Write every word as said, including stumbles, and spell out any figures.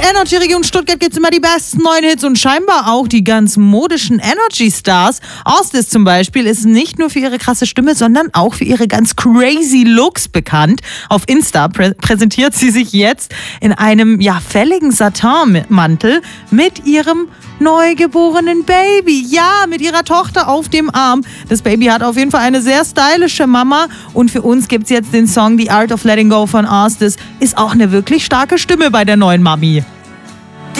Energy Region Stuttgart gibt's immer die besten neuen Hits und scheinbar auch die ganz modischen Energy Stars. Ostis zum Beispiel ist nicht nur für ihre krasse Stimme, sondern auch für ihre ganz crazy Looks bekannt. Auf Insta prä- präsentiert sie sich jetzt in einem ja fälligen Satinmantel mit ihrem neugeborenen Baby. Ja, mit ihrer Tochter auf dem Arm. Das Baby hat auf jeden Fall eine sehr stylische Mama und für uns gibt's jetzt den Song The Art of Letting Go von Ostis. Ist auch eine wirklich starke Stimme bei der neuen Mami.